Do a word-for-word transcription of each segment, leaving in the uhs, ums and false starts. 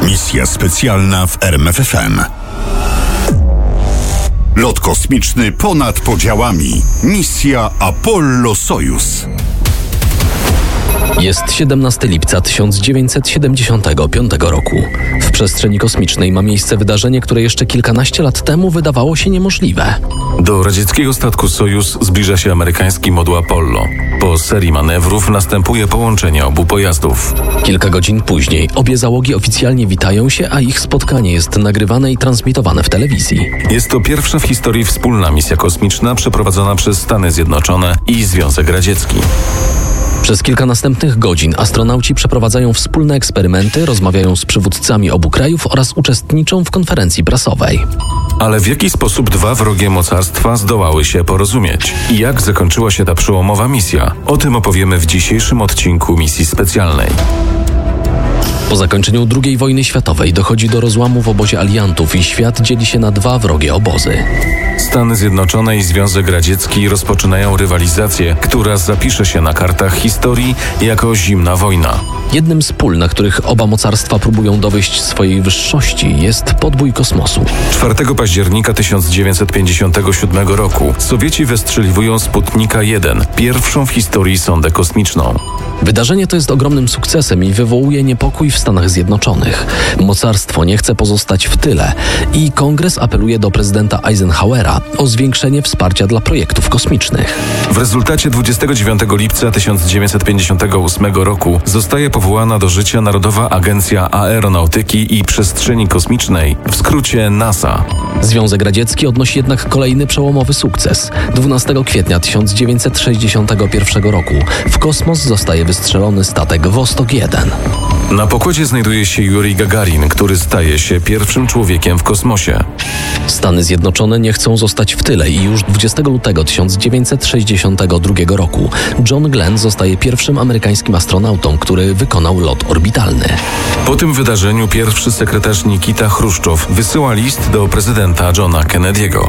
Misja specjalna w R M F F M. Lot kosmiczny ponad podziałami. Misja Apollo-Sojus. Jest siedemnastego lipca tysiąc dziewięćset siedemdziesiątego piątego roku. W przestrzeni kosmicznej ma miejsce wydarzenie, które jeszcze kilkanaście lat temu wydawało się niemożliwe. Do radzieckiego statku Sojus zbliża się amerykański moduł Apollo. Po serii manewrów następuje połączenie obu pojazdów. Kilka godzin później obie załogi oficjalnie witają się, a ich spotkanie jest nagrywane i transmitowane w telewizji. Jest to pierwsza w historii wspólna misja kosmiczna przeprowadzona przez Stany Zjednoczone i Związek Radziecki. Przez kilka następnych godzin astronauci przeprowadzają wspólne eksperymenty, rozmawiają z przywódcami obu krajów oraz uczestniczą w konferencji prasowej. Ale w jaki sposób dwa wrogie mocarstwa zdołały się porozumieć? I jak zakończyła się ta przełomowa misja? O tym opowiemy w dzisiejszym odcinku misji specjalnej. Po zakończeniu drugiej wojny światowej dochodzi do rozłamu w obozie aliantów i świat dzieli się na dwa wrogie obozy. Stany Zjednoczone i Związek Radziecki rozpoczynają rywalizację, która zapisze się na kartach historii jako zimna wojna. Jednym z pól, na których oba mocarstwa próbują dowieść swojej wyższości, jest podbój kosmosu. czwartego października tysiąc dziewięćset pięćdziesiątego siódmego roku Sowieci wystrzeliwują Sputnika jeden, pierwszą w historii sondę kosmiczną. Wydarzenie to jest ogromnym sukcesem i wywołuje niepokój w Stanach Zjednoczonych. Mocarstwo nie chce pozostać w tyle i Kongres apeluje do prezydenta Eisenhowera o zwiększenie wsparcia dla projektów kosmicznych. W rezultacie dwudziestego dziewiątego lipca tysiąc dziewięćset pięćdziesiątego ósmego roku zostaje powołana do życia Narodowa Agencja Aeronautyki i Przestrzeni Kosmicznej, w skrócie NASA. Związek Radziecki odnosi jednak kolejny przełomowy sukces. dwunastego kwietnia tysiąc dziewięćset sześćdziesiątego pierwszego roku w kosmos zostaje wystrzelony statek Vostok jeden. Na pokładzie znajduje się Jurij Gagarin, który staje się pierwszym człowiekiem w kosmosie. Stany Zjednoczone nie chcą zostać w tyle i już dwudziestego lutego tysiąc dziewięćset sześćdziesiątego drugiego roku John Glenn zostaje pierwszym amerykańskim astronautą, który wykonał lot orbitalny. Po tym wydarzeniu pierwszy sekretarz Nikita Chruszczow wysyła list do prezydenta Johna Kennedy'ego.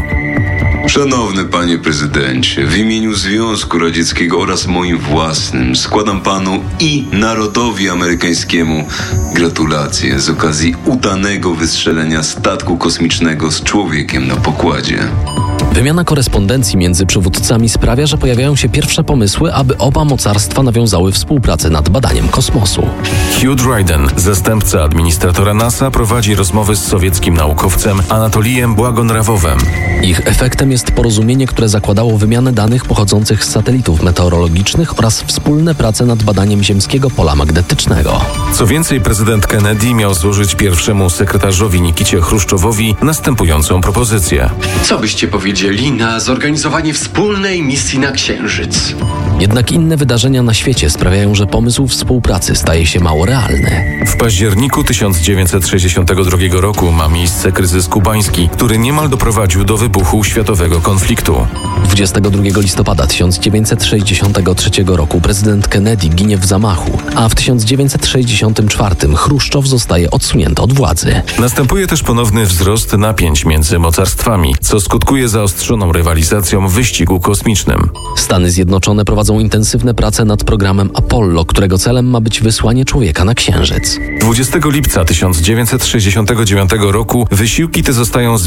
Szanowny panie prezydencie, w imieniu Związku Radzieckiego oraz moim własnym składam panu i narodowi amerykańskiemu gratulacje z okazji udanego wystrzelenia statku kosmicznego z człowiekiem na pokładzie. Wymiana korespondencji między przywódcami sprawia, że pojawiają się pierwsze pomysły, aby oba mocarstwa nawiązały współpracę nad badaniem kosmosu. Hugh Dryden, zastępca administratora NASA, prowadzi rozmowy z sowieckim naukowcem Anatolijem Błagonrawowem. Ich efektem jest porozumienie, które zakładało wymianę danych pochodzących z satelitów meteorologicznych oraz wspólne prace nad badaniem ziemskiego pola magnetycznego. Co więcej, prezydent Kennedy miał złożyć pierwszemu sekretarzowi Nikicie Chruszczowowi następującą propozycję. Co byście powiedzieli na zorganizowanie wspólnej misji na Księżyc? Jednak inne wydarzenia na świecie sprawiają, że pomysł współpracy staje się mało realny. W październiku tysiąc dziewięćset sześćdziesiątego drugiego roku ma miejsce kryzys kubański, który niemal doprowadził do wybuchu światowego konfliktu. dwudziestego drugiego listopada tysiąc dziewięćset sześćdziesiątego trzeciego roku prezydent Kennedy ginie w zamachu, a w tysiąc dziewięćset sześćdziesiątym czwartym Chruszczow zostaje odsunięty od władzy. Następuje też ponowny wzrost napięć między mocarstwami, co skutkuje zaostrzoną rywalizacją w wyścigu kosmicznym. Stany Zjednoczone prowadzą intensywne prace nad programem Apollo, którego celem ma być wysłanie człowieka na Księżyc. dwudziestego lipca tysiąc dziewięćset sześćdziesiątego dziewiątego roku wysiłki te zostają